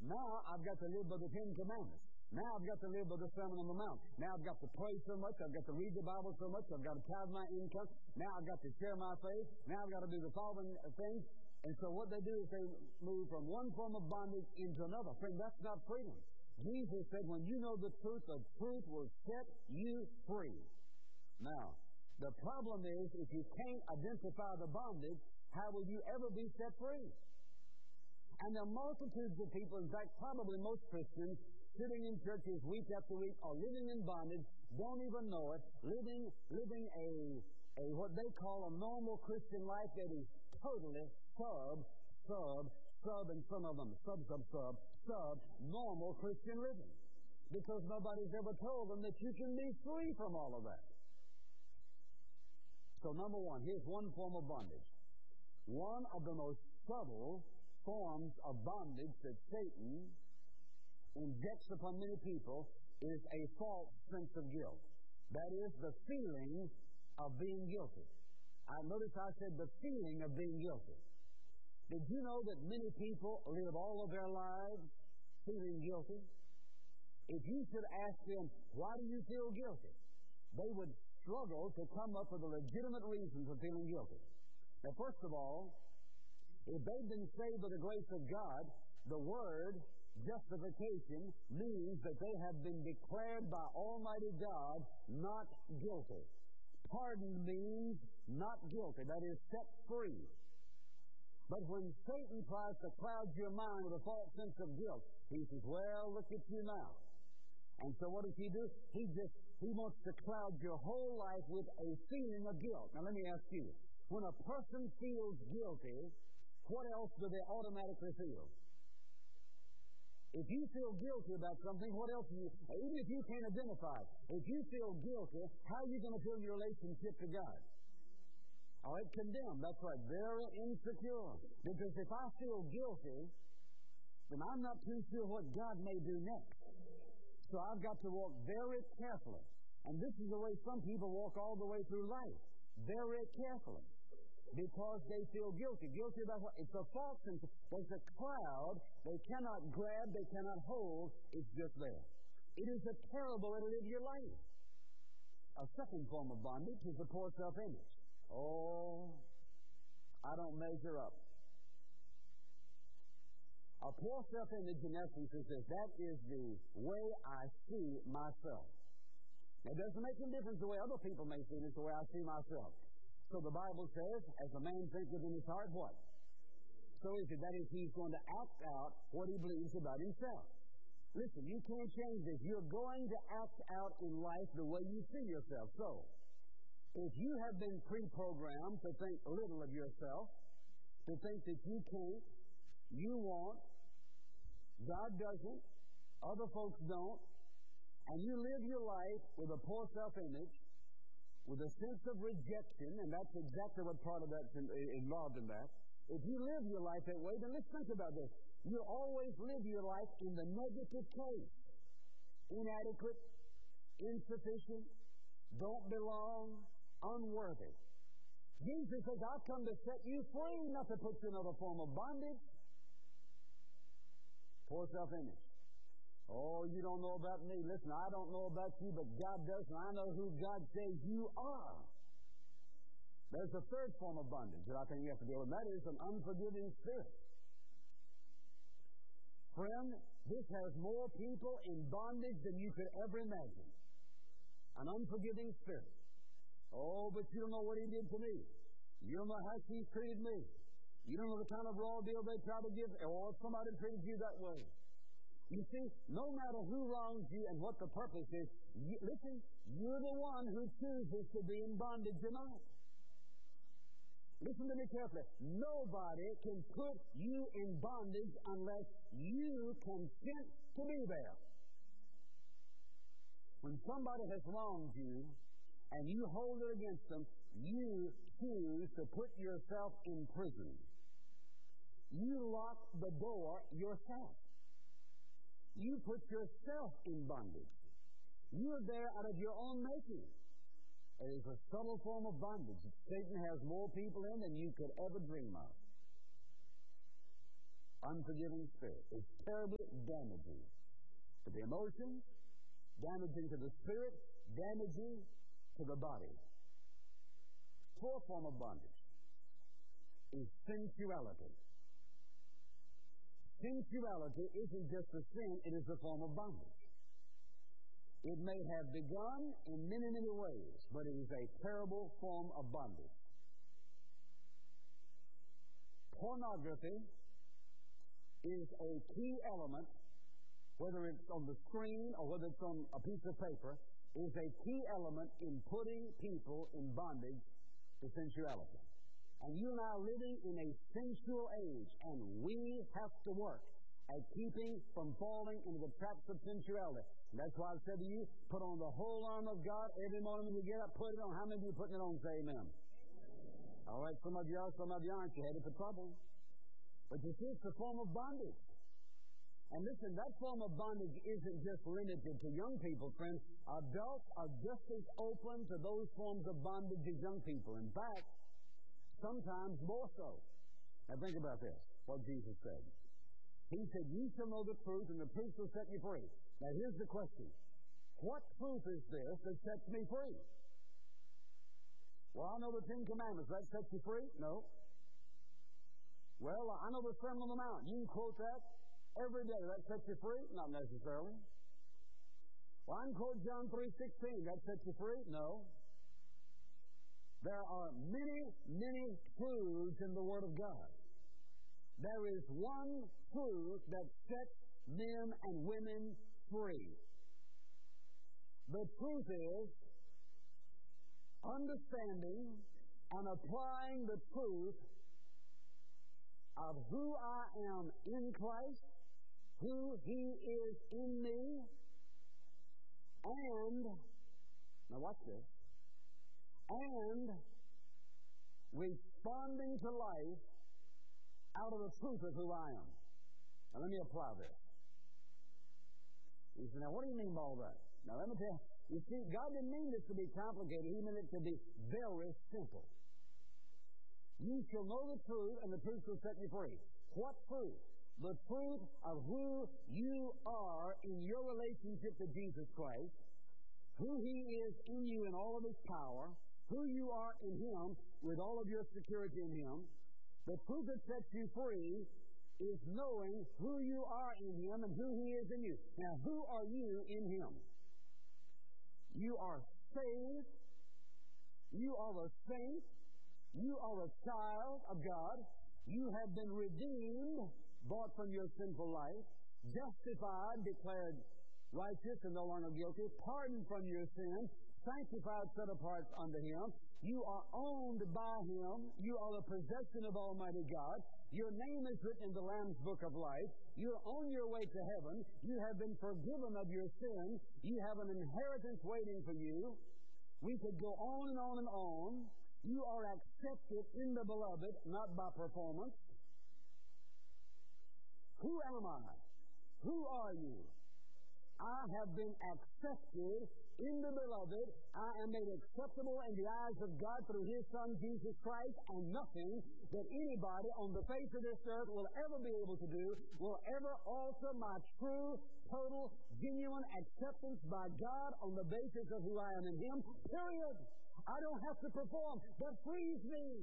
Now I've got to live by the Ten Commandments. Now I've got to live by the Sermon on the Mount. Now I've got to pray so much. I've got to read the Bible so much. I've got to tithe my income. Now I've got to share my faith. Now I've got to do the following things. And so what they do is they move from one form of bondage into another. Friend, that's not freedom. Jesus said, when you know the truth will set you free. Now, the problem is, if you can't identify the bondage, how will you ever be set free? And there are multitudes of people, in fact, probably most Christians, sitting in churches week after week, are living in bondage, don't even know it, living a what they call a normal Christian life that is totally and some of them normal Christian living. Because nobody's ever told them that you can be free from all of that. So number one, here's one form of bondage. One of the most subtle forms of bondage that Satan injects upon many people is a false sense of guilt. That is the feeling of being guilty. Notice I said the feeling of being guilty. Did you know that many people live all of their lives feeling guilty? If you should ask them, why do you feel guilty? They would struggle to come up with a legitimate reason for feeling guilty. Now, first of all, if they've been saved by the grace of God, the word justification means that they have been declared by Almighty God not guilty. Pardon means not guilty. That is, set free. But when Satan tries to cloud your mind with a false sense of guilt, he says, well, look at you now. And so what does he do? He wants to cloud your whole life with a feeling of guilt. Now let me ask you, when a person feels guilty, what else do they automatically feel? If you feel guilty about something, what else do you, even if you can't identify it, if you feel guilty, how are you going to feel your relationship to God? All right, condemned. That's right, very insecure. Because if I feel guilty, then I'm not too sure what God may do next. So I've got to walk very carefully. And this is the way some people walk all the way through life. Very carefully. Because they feel guilty. Guilty about what? It's a false sense. There's a cloud they cannot grab, they cannot hold. It's just there. It is a terrible way to live your life. A second form of bondage is the poor self-image. Oh, I don't measure up. A poor self-image, in essence, is this. That is the way I see myself. Now, it doesn't make any difference the way other people may see it. It's the way I see myself. So the Bible says, as a man thinketh in his heart, what? So is it. That is, he's going to act out what he believes about himself. Listen, you can't change this. You're going to act out in life the way you see yourself. So, if you have been pre-programmed to think little of yourself, to think that you can't, you won't, God doesn't, other folks don't, and you live your life with a poor self-image, with a sense of rejection, and that's exactly what part of that's involved in that. If you live your life that way, then let's think about this. You always live your life in the negative case. Inadequate, insufficient, don't belong, unworthy. Jesus says, I've come to set you free, not to put you in another form of bondage. Poor self-image. Oh, you don't know about me. Listen, I don't know about you, but God does, and I know who God says you are. There's a third form of bondage that I think you have to deal with, and that is an unforgiving spirit. Friend, this has more people in bondage than you could ever imagine. An unforgiving spirit. Oh, but you don't know what he did to me. You don't know how she treated me. You don't know the kind of raw deal they try to give, or somebody treated you that way. You see, no matter who wrongs you and what the purpose is, listen, you're the one who chooses to be in bondage or not. Listen to me carefully. Nobody can put you in bondage unless you consent to be there. When somebody has wronged you and you hold it against them, you choose to put yourself in prison. You lock the door yourself. You put yourself in bondage. You're there out of your own making. It is a subtle form of bondage that Satan has more people in than you could ever dream of. unforgiving spirit. It's terribly damaging to the emotions, damaging to the spirit, damaging to the body. Fourth form of bondage is sensuality. Sensuality isn't just a sin, it is a form of bondage. It may have begun in many, many ways, but it is a terrible form of bondage. Pornography is a key element, whether it's on the screen or whether it's on a piece of paper, is a key element in putting people in bondage to sensuality. And you and I are living in a sensual age, and we have to work at keeping from falling into the traps of sensuality. And that's why I said to you, put on the whole armor of God every morning when you get up, put it on. How many of you are putting it on? Say amen. All right, some of you are, some of you aren't. You're headed for trouble. But you see, it's a form of bondage. And listen, that form of bondage isn't just limited to young people, friends. Adults are just as open to those forms of bondage as young people. In fact, sometimes more so. Now think about this, what Jesus said. He said, "You shall know the truth, and the truth will set you free." Now here's the question. What truth is this that sets me free? Well, I know the Ten Commandments. That sets you free? No. Well, I know the Sermon on the Mount. You can quote that every day. That sets you free? Not necessarily. Well, I can quote John 3:16. That sets you free? No. There are many, many truths in the Word of God. There is one truth that sets men and women free. The truth is understanding and applying the truth of who I am in Christ, who He is in me, and, now watch this, and responding to life out of the truth of who I am. Now let me apply this. You say, now what do you mean by all that? Now let me tell you. You see, God didn't mean this to be complicated. He meant it to be very simple. You shall know the truth, and the truth will set you free. What truth? The truth of who you are in your relationship to Jesus Christ, who He is in you in all of His power, who you are in Him with all of your security in Him. The truth that sets you free is knowing who you are in Him and who He is in you. Now, who are you in Him? You are saved. You are a saint. You are a child of God. You have been redeemed, bought from your sinful life, justified, declared righteous and no longer guilty, pardoned from your sins, sanctified, set apart unto Him. You are owned by Him. You are the possession of Almighty God. Your name is written in the Lamb's Book of Life. You're on your way to heaven. You have been forgiven of your sins. You have an inheritance waiting for you. We could go on and on and on. You are accepted in the Beloved, not by performance. Who am I? Who are you? I have been accepted in the Beloved. I am made acceptable in the eyes of God through His Son, Jesus Christ, and nothing that anybody on the face of this earth will ever be able to do will ever alter my true, total, genuine acceptance by God on the basis of who I am in Him, period. I don't have to perform. That frees me.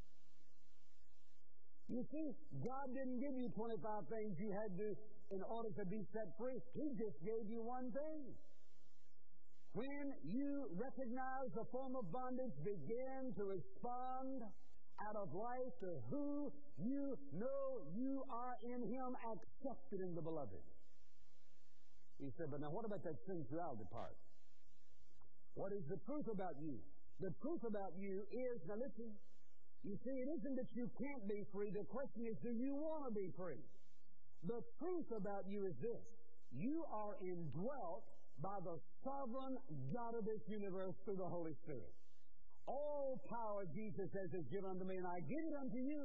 You see, God didn't give you 25 things you had to in order to be set free. He just gave you one thing. When you recognize the form of bondage, begin to respond out of life to who you know you are in Him, accepted in the Beloved. He said, but now what about that sensuality part? What is the truth about you? The truth about you is, now listen, you see, it isn't that you can't be free. The question is, do you want to be free? The truth about you is this. You are indwelt by the sovereign God of this universe through the Holy Spirit. All power, Jesus says, is given unto me, and I give it unto you.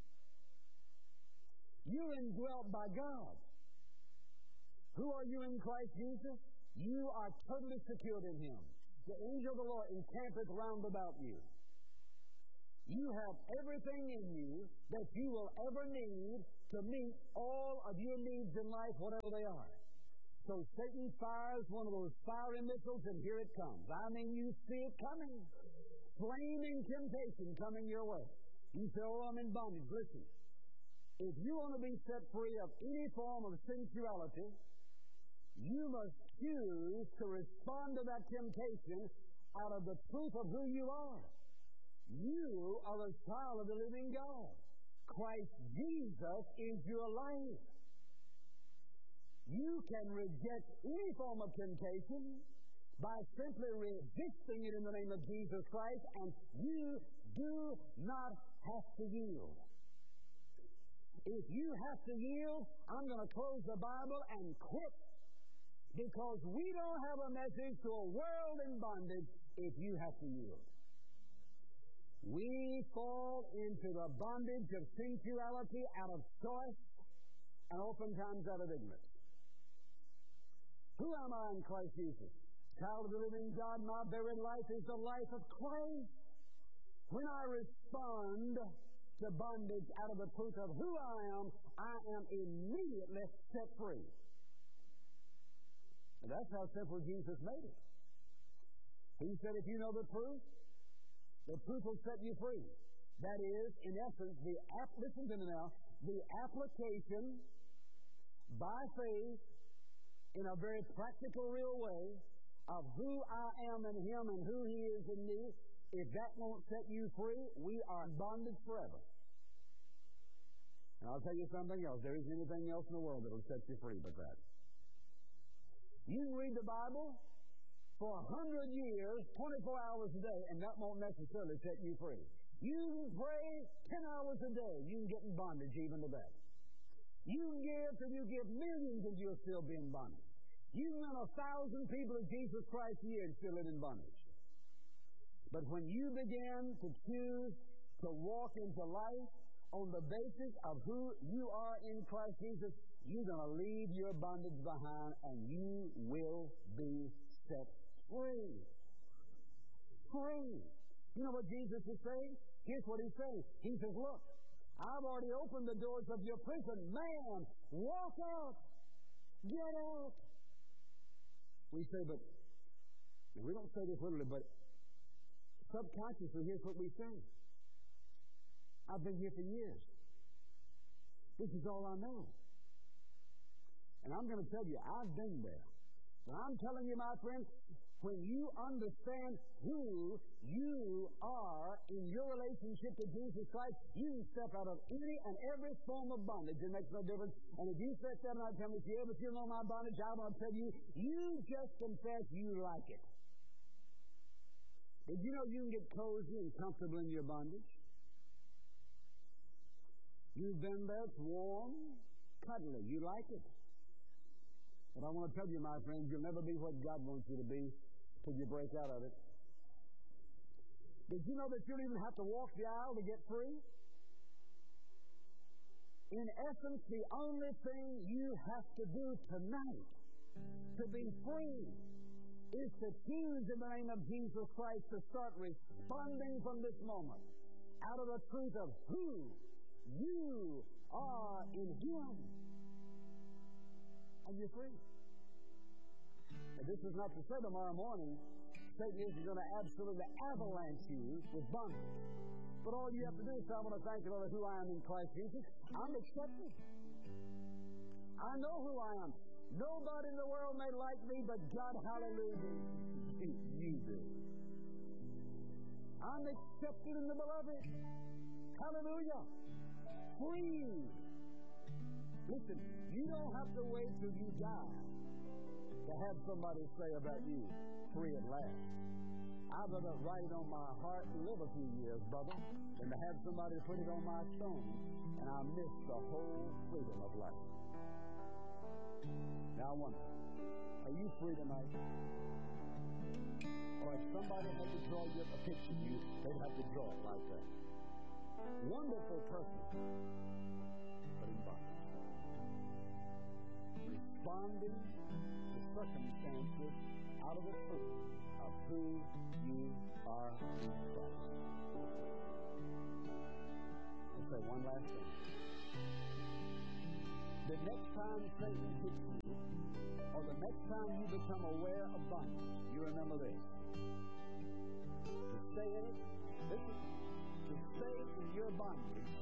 You're indwelt by God. Who are you in Christ Jesus? You are totally secured in Him. The angel of the Lord encampeth round about you. You have everything in you that you will ever need to meet all of your needs in life, whatever they are. So Satan fires one of those fiery missiles, and here it comes. I mean, you see it coming. Flaming temptation coming your way. You say, oh, I'm in bondage. Listen, if you want to be set free of any form of sensuality, you must choose to respond to that temptation out of the truth of who you are. You are a child of the living God. Christ Jesus is your life. You can reject any form of temptation by simply resisting it in the name of Jesus Christ, and you do not have to yield. If you have to yield, I'm going to close the Bible and quit, because we don't have a message to a world in bondage if you have to yield. We fall into the bondage of sensuality out of choice and oftentimes out of ignorance. Who am I in Christ Jesus? Child of the living God, my very life is the life of Christ. When I respond to bondage out of the truth of who I am immediately set free. And that's how simple Jesus made it. He said, if you know the truth will set you free. That is, in essence, listen to me now, the application by faith in a very practical, real way of who I am in Him and who He is in me. If that won't set you free, we are in bondage forever. And I'll tell you something else. There isn't anything else in the world that will set you free but that. You can read the Bible for 100 years, 24 hours a day, and that won't necessarily set you free. You can pray 10 hours a day. You can get in bondage even to that. You can give till you give millions and you'll still be in bondage. You can win 1,000 people of Jesus Christ a year and still live in bondage. But when you begin to choose to walk into life on the basis of who you are in Christ Jesus, you're going to leave your bondage behind and you will be set free. Free. You know what Jesus is saying? Here's what He's saying. He says, look, I've already opened the doors of your prison. Man, walk out. Get out. We say, but, and we don't say this literally, but subconsciously, here's what we say. I've been here for years. This is all I know. And I'm going to tell you, I've been there. And I'm telling you, my friend, when you understand who you are in your relationship to Jesus Christ, you can step out of any and every form of bondage. It makes no difference. And if you sit there and I tell me, yeah, but you know my bondage, I want to tell you, you just confess you like it. Did you know you can get cozy and comfortable in your bondage? You've been there, it's warm, cuddly, you like it. But I want to tell you, my friends, you'll never be what God wants you to be till you break out of it. Did you know that you don't even have to walk the aisle to get free? In essence, the only thing you have to do tonight to be free is to choose in the name of Jesus Christ to start responding from this moment out of the truth of who you are in Him. And you're free. And this is not to say tomorrow morning Satan is going to absolutely avalanche you with bondage. But all you have to do is say, I want to thank you, Lord, who I am in Christ Jesus. I'm accepted. I know who I am. Nobody in the world may like me, but God, hallelujah, you do. I'm accepted in the beloved. Hallelujah. Free. Listen, you don't have to wait till you die to have somebody say about you, free at last. I'd rather write it on my heart and live a few years, brother, than to have somebody put it on my stone and I miss the whole freedom of life. Now I wonder, are you free tonight? Or if somebody had to draw you a picture of you, they'd have to draw it like that. Wonderful person, but in bondage. Responding to circumstances out of the truth of who you are in Christ. one last thing. The next time Satan hits you, or the next time you become aware of bondage, you remember this. To stay in it, listen, to stay in your bondage